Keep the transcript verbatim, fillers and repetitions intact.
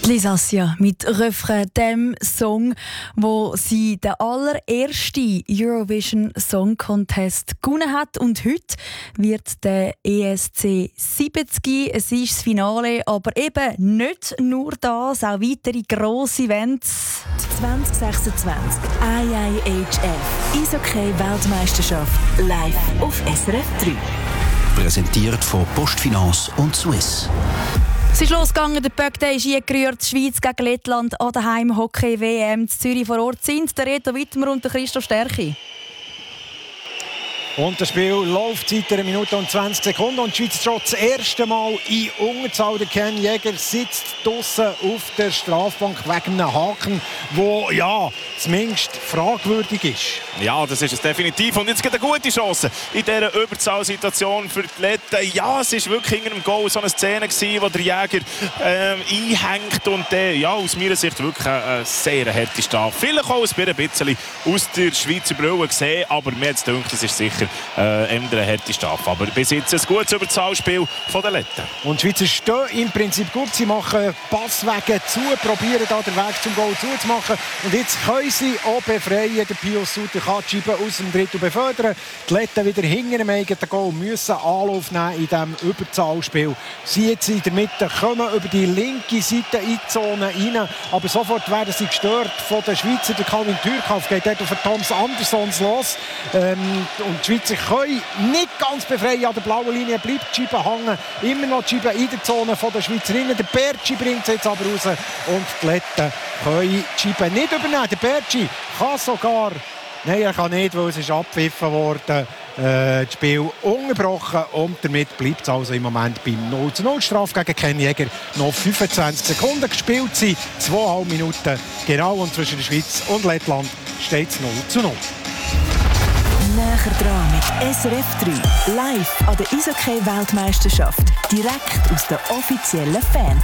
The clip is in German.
Lisasia mit Refrain, dem Song, wo sie den allerersten Eurovision Song Contest gewonnen hat. Und heute wird der E S C siebzig. Es ist das Finale, aber eben nicht nur das, auch weitere grosse Events. zwanzig sechsundzwanzig I I H F Eishockey-Weltmeisterschaft live auf S R F drei. Präsentiert von Postfinance und Swiss. Es ist losgegangen, der Puck ist eingerührt, die Schweiz gegen Lettland an der Heim-Hockey-W M. In Zürich vor Ort sind der Reto Wittmer und der Christoph Stärchi. Und das Spiel läuft seit einer Minute und zwanzig Sekunden. Und die Schweiz schon das erste Mal in Unterzahl. Der Ken Jäger sitzt draussen auf der Strafbank wegen einem Haken, der ja zumindest fragwürdig ist. Ja, das ist es definitiv. Und jetzt gibt es eine gute Chance in dieser Überzahlsituation für die Letten. Ja, es war wirklich hinter dem Goal so eine Szene gewesen, wo der Jäger äh, einhängt. Und äh, ja, aus meiner Sicht wirklich eine, eine sehr harte Strafe. Vielleicht auch ein bisschen aus der Schweizer Brille gesehen. Aber mir hat es gedacht, das ist sicher Äh, eine harte Strafe. Aber bis jetzt ein gutes Überzahlspiel von den Letten. Und die Schweizer stehen im Prinzip gut. Sie machen Passwege zu, probieren da den Weg zum Goal zuzumachen. Und jetzt können sie auch befreien. Der Pius Suter kann die Scheibe aus dem Drittel befördern. Die Letten wieder hinter dem eigenen Goal müssen Anlauf nehmen in diesem Überzahlspiel. Sie jetzt in der Mitte kommen über die linke Seite in die Zone rein. Aber sofort werden sie gestört von den Schweizer. Der Calvin Türkauf geht dort auf den Thomas Andersons los. Ähm, und die Schweizer können nicht ganz befreien. An der blauen Linie bleibt die Scheibe hängen. Immer noch die Scheibe in der Zone der Schweizerinnen. Der Bertschi bringt sie jetzt aber raus. Und die Letten können die Scheibe nicht übernehmen. Der Bertschi kann sogar... Nein, er kann nicht, weil es ist abgepfiffen worden. Äh, das Spiel unterbrochen. Und damit bleibt es also im Moment beim null zu null Strafe gegen Ken Jäger. Noch fünfundzwanzig Sekunden gespielt sind. Zweieinhalb Minuten genau. Und zwischen der Schweiz und Lettland steht es null zu null. Näher dran mit S R F drei. Live an der Eishockey-Weltmeisterschaft. Direkt aus der offiziellen Fan